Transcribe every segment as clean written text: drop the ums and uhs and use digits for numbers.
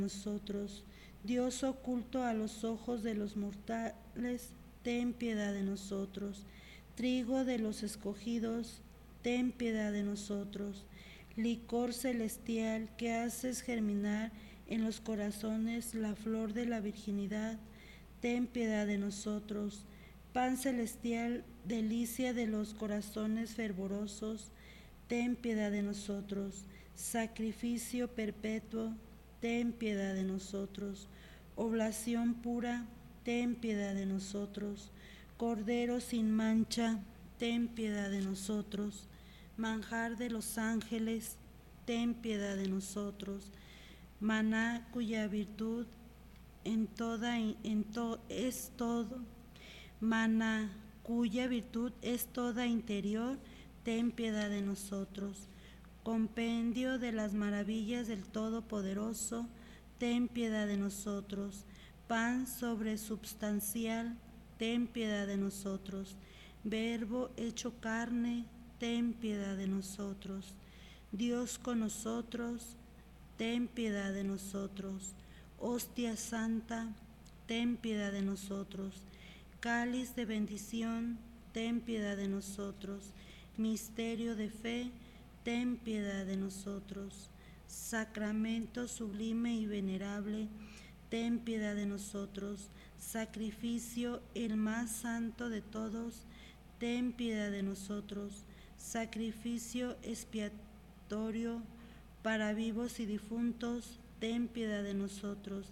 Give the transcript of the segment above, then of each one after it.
nosotros. Dios oculto a los ojos de los mortales, ten piedad de nosotros. Trigo de los escogidos, ten piedad de nosotros. Licor celestial que haces germinar en los corazones la flor de la virginidad, ten piedad de nosotros. Pan celestial, delicia de los corazones fervorosos, ten piedad de nosotros. Sacrificio perpetuo, ten piedad de nosotros. Oblación pura, ten piedad de nosotros. Cordero sin mancha, ten piedad de nosotros. Manjar de los ángeles, ten piedad de nosotros. Maná cuya virtud es todo. Maná cuya virtud es toda interior, ten piedad de nosotros. Compendio de las maravillas del Todopoderoso, ten piedad de nosotros. Pan sobresubstancial, ten piedad de nosotros. Verbo hecho carne, ten piedad de nosotros. Dios con nosotros, ten piedad de nosotros. Hostia santa, ten piedad de nosotros. Cáliz de bendición, ten piedad de nosotros. Misterio de fe, ten piedad de nosotros. Sacramento sublime y venerable, ten piedad de nosotros. Sacrificio el más santo de todos, ten piedad de nosotros. Sacrificio expiatorio para vivos y difuntos, ten piedad de nosotros.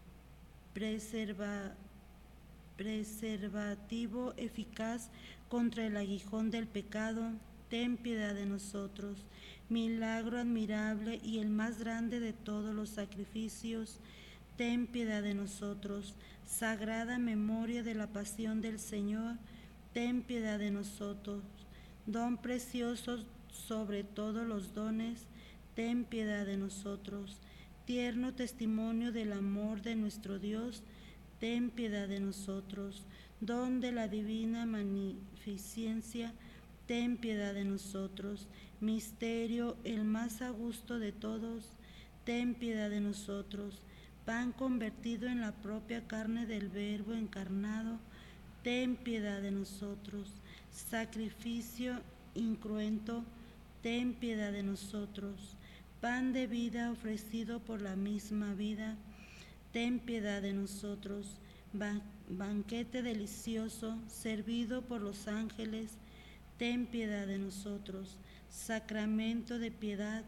Preservativo eficaz contra el aguijón del pecado, ten piedad de nosotros. Milagro admirable y el más grande de todos los sacrificios, ten piedad de nosotros. Sagrada memoria de la pasión del Señor, ten piedad de nosotros. Don precioso sobre todos los dones, ten piedad de nosotros. Tierno testimonio del amor de nuestro Dios, ten piedad de nosotros. Don de la divina magnificencia, ten piedad de nosotros. Misterio el más augusto de todos, ten piedad de nosotros. Pan convertido en la propia carne del Verbo encarnado, ten piedad de nosotros. Sacrificio incruento, ten piedad de nosotros. Pan de vida ofrecido por la misma vida, ten piedad de nosotros. Banquete delicioso servido por los ángeles, ten piedad de nosotros. Sacramento de piedad,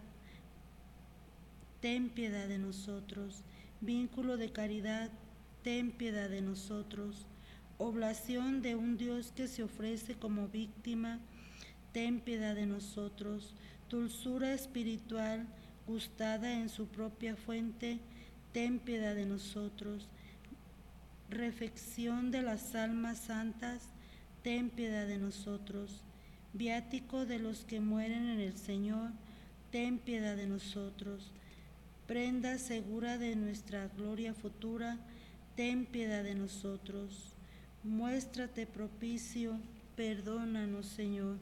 ten piedad de nosotros. Vínculo de caridad, ten piedad de nosotros. Oblación de un Dios que se ofrece como víctima, ten piedad de nosotros. Dulzura espiritual gustada en su propia fuente, ten piedad de nosotros. Refección de las almas santas, ten piedad de nosotros. Viático de los que mueren en el Señor, ten piedad de nosotros. Prenda segura de nuestra gloria futura, ten piedad de nosotros. Muéstrate propicio, perdónanos, Señor.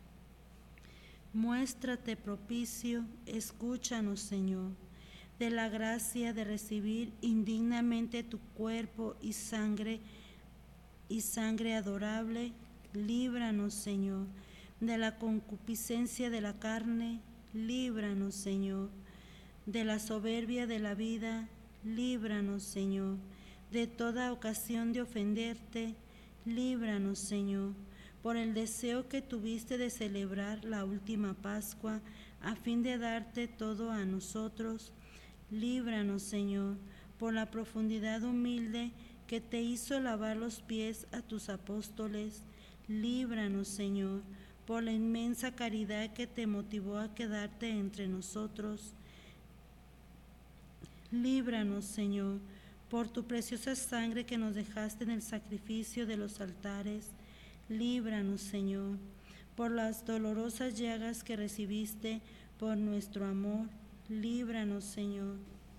Muéstrate propicio, escúchanos, Señor. De la gracia de recibir indignamente tu cuerpo y sangre adorable, líbranos, Señor. De la concupiscencia de la carne, líbranos, Señor. De la soberbia de la vida, líbranos, Señor. De toda ocasión de ofenderte, líbranos, Señor. Por el deseo que tuviste de celebrar la última Pascua, a fin de darte todo a nosotros, líbranos, Señor. Por la profundidad humilde que te hizo lavar los pies a tus apóstoles, líbranos, Señor. Por la inmensa caridad que te motivó a quedarte entre nosotros, líbranos, Señor. Por tu preciosa sangre que nos dejaste en el sacrificio de los altares, líbranos, Señor. Por las dolorosas llagas que recibiste por nuestro amor, líbranos, Señor.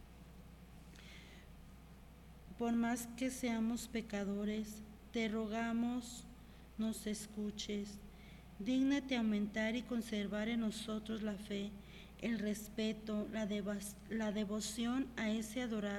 Por más que seamos pecadores, te rogamos nos escuches. Dígnate aumentar y conservar en nosotros la fe, el respeto, la devoción a ese adorable